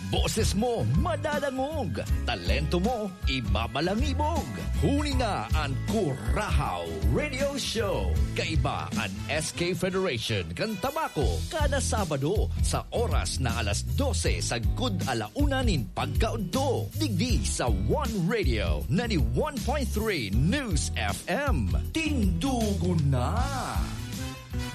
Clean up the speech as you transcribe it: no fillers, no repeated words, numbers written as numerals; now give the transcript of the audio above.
Boses mo madadangog, talento mo ibabalangibog. Huni na ang Kurahaw Radio Show. Kaiba ang SK Federation kan Tabako kada Sabado sa oras na alas 12 sa Good Alaunanin pagkaudto. Digdi sa One Radio 91.3 News FM. Tindugo na!